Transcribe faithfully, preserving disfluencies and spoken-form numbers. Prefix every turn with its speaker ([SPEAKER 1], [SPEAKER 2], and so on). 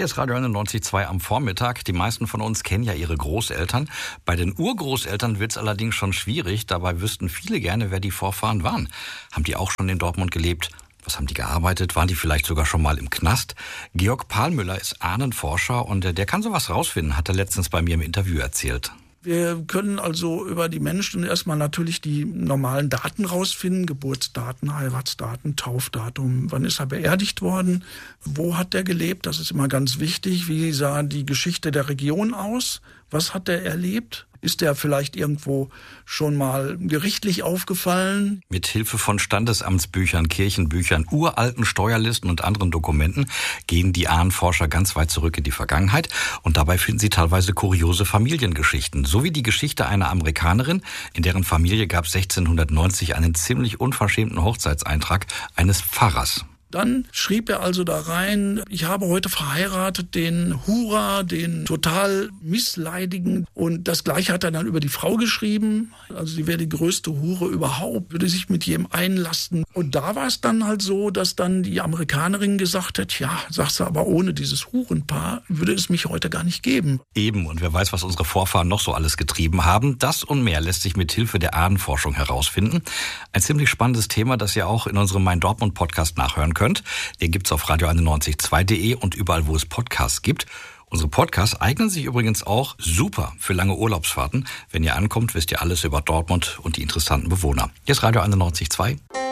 [SPEAKER 1] Hier ist Radio einundneunzig Komma zwei am Vormittag. Die meisten von uns kennen ja ihre Großeltern. Bei den Urgroßeltern wird es allerdings schon schwierig. Dabei wüssten viele gerne, wer die Vorfahren waren. Haben die auch schon in Dortmund gelebt? Was haben die gearbeitet? Waren die vielleicht sogar schon mal im Knast? Georg Pahlmüller ist Ahnenforscher und der kann sowas rausfinden, hat er letztens bei mir im Interview erzählt.
[SPEAKER 2] Wir können also über die Menschen erstmal natürlich die normalen Daten rausfinden, Geburtsdaten, Heiratsdaten, Taufdatum, wann ist er beerdigt worden, wo hat er gelebt, das ist immer ganz wichtig, wie sah die Geschichte der Region aus, was hat er erlebt, ist er vielleicht irgendwo schon mal gerichtlich aufgefallen?
[SPEAKER 1] Mit Hilfe von Standesamtsbüchern, Kirchenbüchern, uralten Steuerlisten und anderen Dokumenten gehen die Ahnenforscher ganz weit zurück in die Vergangenheit und dabei finden sie teilweise kuriose Familiengeschichten, so wie die Geschichte einer Amerikanerin, in deren Familie gab es sechzehnhundertneunzig einen ziemlich unverschämten Hochzeitseintrag eines Pfarrers.
[SPEAKER 2] Dann schrieb er also da rein, ich habe heute verheiratet den Hura, den total Missleidigen. Und das Gleiche hat er dann über die Frau geschrieben. Also sie wäre die größte Hure überhaupt, würde sich mit jedem einlassen. Und da war es dann halt so, dass dann die Amerikanerin gesagt hat, ja, sagst du, aber ohne dieses Hurenpaar würde es mich heute gar nicht geben.
[SPEAKER 1] Eben, und wer weiß, was unsere Vorfahren noch so alles getrieben haben. Das und mehr lässt sich mit Hilfe der Ahnenforschung herausfinden. Ein ziemlich spannendes Thema, das ihr auch in unserem Mein Dortmund Podcast nachhören könnt. Den gibt's auf radio einundneunzig Komma zwei punkt de und überall, wo es Podcasts gibt. Unsere Podcasts eignen sich übrigens auch super für lange Urlaubsfahrten. Wenn ihr ankommt, wisst ihr alles über Dortmund und die interessanten Bewohner. Hier ist Radio einundneunzig Komma zwei.